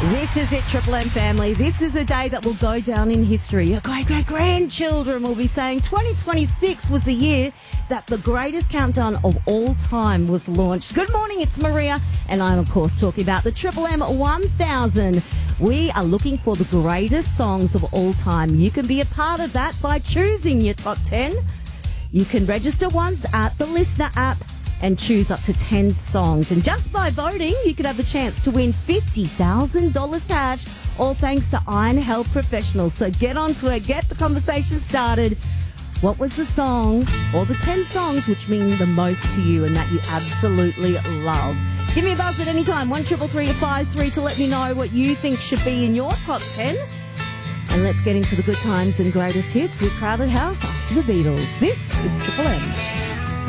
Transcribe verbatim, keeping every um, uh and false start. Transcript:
This is it, Triple M family. This is a day that will go down in history. Your great-great-grandchildren will be saying twenty twenty-six was the year that the greatest countdown of all time was launched. Good morning, it's Maria, and I'm, of course, talking about the Triple M one thousand. We are looking for the greatest songs of all time. You can be a part of that by choosing your top ten. You can register once at the Listener app and choose up to ten songs. And just by voting, you could have the chance to win fifty thousand dollars cash, all thanks to Iron Health Professionals. So get onto it, get the conversation started. What was the song or the ten songs which mean the most to you and that you absolutely love? Give me a buzz at any time, one triple three five three, to let me know what you think should be in your top ten. And let's get into the good times and greatest hits with Crowded House after the Beatles. This is Triple M.